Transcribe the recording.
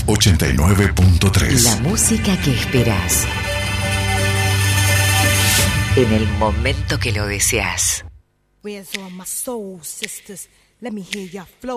89.3. La música que esperas en el momento que lo deseas. Where's all my soul sisters? Let me hear your flow.